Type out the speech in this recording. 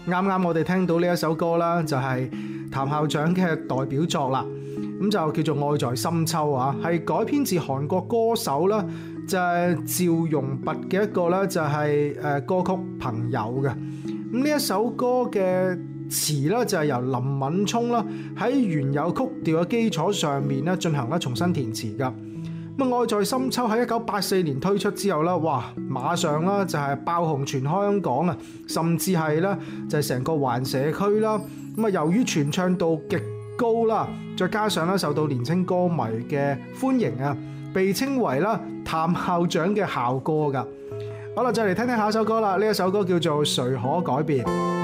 啱啱我哋聽到呢一首歌啦，就係譚校長嘅代表作啦，咁就叫做《愛在深秋》啊，係改編自韓國歌手啦，就係趙容弼嘅一個咧，就係歌曲《朋友》嘅。咁呢一首歌嘅詞咧就係由林敏聰啦喺原有曲調嘅基礎上面咧進行咧重新填詞噶。咁《愛在深秋》喺1984年推出之後啦，哇，馬上啦就係爆紅全香港啊，甚至係咧就係成個華人社區啦。咁啊，由於傳唱度極高啦，再加上咧受到年青歌迷嘅歡迎啊，被稱為啦譚校長嘅校歌噶。好啦，再嚟聽聽下一首歌啦，呢一首歌叫做《誰可改變》。